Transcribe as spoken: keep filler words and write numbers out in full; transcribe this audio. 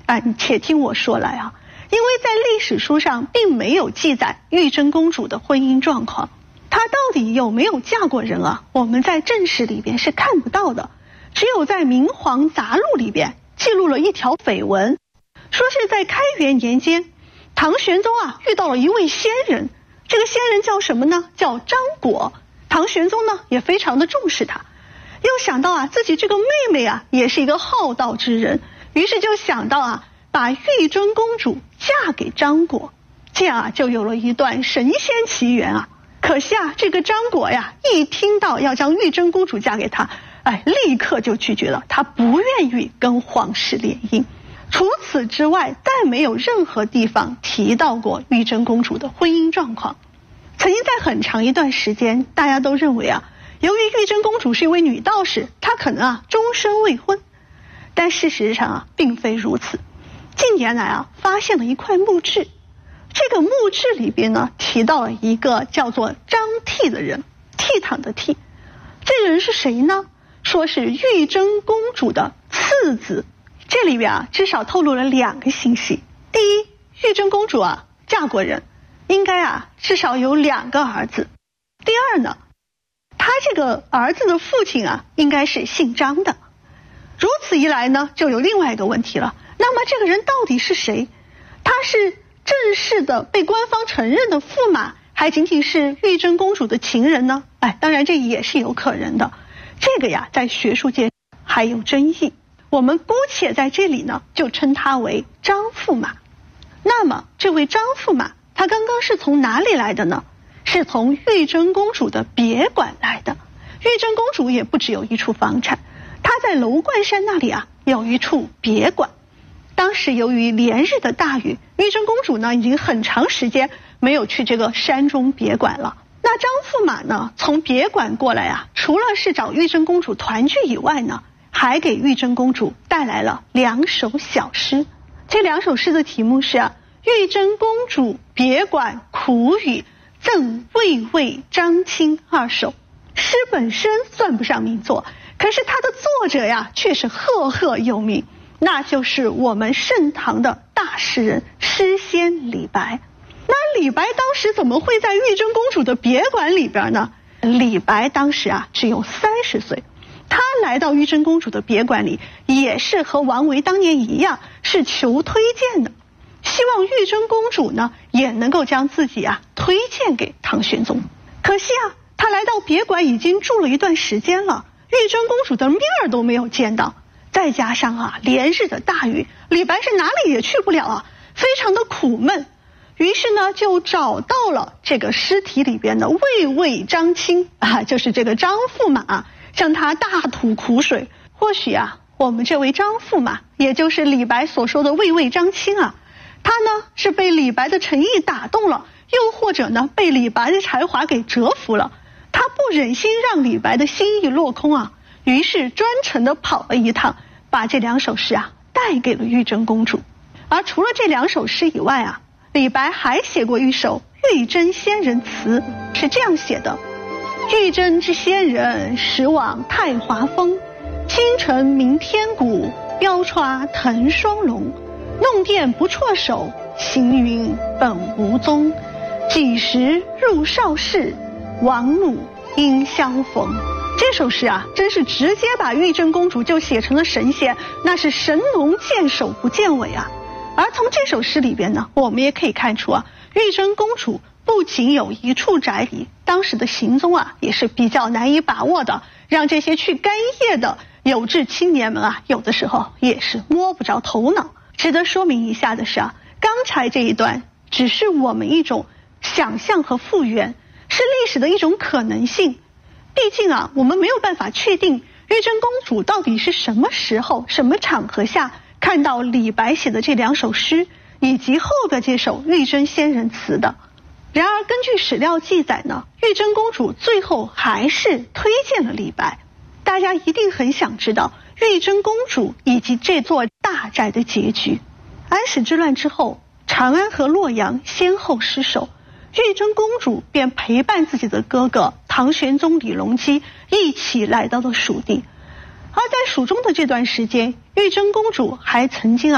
啊，你且听我说来啊。因为在历史书上并没有记载玉真公主的婚姻状况，她到底有没有嫁过人啊？我们在正史里边是看不到的，只有在《明皇杂录》里边记录了一条绯闻，说是在开元年间，唐玄宗啊遇到了一位仙人，这个仙人叫什么呢？叫张果。唐玄宗呢也非常的重视他，又想到啊自己这个妹妹啊也是一个好道之人，于是就想到啊把玉真公主嫁给张果，这样啊就有了一段神仙奇缘啊。可惜啊这个张果呀一听到要将玉真公主嫁给他，哎，立刻就拒绝了，他不愿意跟皇室联姻。除此之外，但没有任何地方提到过玉真公主的婚姻状况。曾经在很长一段时间，大家都认为啊，由于玉真公主是一位女道士，她可能啊终身未婚。但事实上啊，并非如此。近年来啊，发现了一块墓志，这个墓志里边呢，提到了一个叫做张倜的人，倜傥的倜。这个人是谁呢？说是玉真公主的次子。这里边啊，至少透露了两个信息。第一，玉真公主啊嫁过人，应该啊至少有两个儿子。第二呢，他这个儿子的父亲啊应该是姓张的。如此一来呢，就有另外一个问题了。那么这个人到底是谁？他是正式的被官方承认的驸马，还仅仅是玉真公主的情人呢？哎，当然这也是有可能的。这个呀，在学术界还有争议。我们姑且在这里呢，就称他为张驸马。那么这位张驸马，他刚刚是从哪里来的呢？是从玉真公主的别馆来的。玉真公主也不只有一处房产，她在楼冠山那里啊有一处别馆。当时由于连日的大雨，玉真公主呢已经很长时间没有去这个山中别馆了。那张驸马呢从别馆过来啊，除了是找玉真公主团聚以外呢，还给玉真公主带来了两首小诗。这两首诗的题目是啊，玉真公主别馆苦雨赠魏魏张卿二首。诗本身算不上名作，可是它的作者呀却是赫赫有名，那就是我们盛唐的大诗人诗仙李白。那李白当时怎么会在玉真公主的别馆里边呢？李白当时啊只有三十岁，他来到玉真公主的别馆里，也是和王维当年一样，是求推荐的，希望玉真公主呢也能够将自己啊推荐给唐玄宗。可惜啊，他来到别馆已经住了一段时间了，玉真公主的面都没有见到，再加上啊连日的大雨，李白是哪里也去不了啊，非常的苦闷。于是呢就找到了这个诗题里边的魏魏张卿啊，就是这个张驸马，向他大吐苦水。或许啊我们这位张驸马，也就是李白所说的魏魏张卿啊，他呢是被李白的诚意打动了，又或者呢被李白的才华给折服了，他不忍心让李白的心意落空啊，于是专程的跑了一趟，把这两首诗啊带给了玉真公主。而除了这两首诗以外啊，李白还写过一首玉真仙人词，是这样写的：玉真之仙人，时往太华峰，倾城鸣天鼓，标欻腾双龙。弄电不辍手，行云本无踪。几时入少室，王怒应相逢。这首诗啊，真是直接把玉真公主就写成了神仙，那是神龙见首不见尾啊。而从这首诗里边呢，我们也可以看出啊，玉真公主不仅有一处宅邸，当时的行踪啊也是比较难以把握的，让这些去干夜的有志青年们啊，有的时候也是摸不着头脑。值得说明一下的是啊，刚才这一段只是我们一种想象和复原，是历史的一种可能性。毕竟啊，我们没有办法确定玉真公主到底是什么时候、什么场合下看到李白写的这两首诗，以及后边这首玉真仙人词的。然而根据史料记载呢，玉真公主最后还是推荐了李白。大家一定很想知道玉真公主以及这座大宅的结局。安史之乱之后，长安和洛阳先后失守，玉真公主便陪伴自己的哥哥唐玄宗李隆基一起来到了蜀地。而在蜀中的这段时间，玉真公主还曾经啊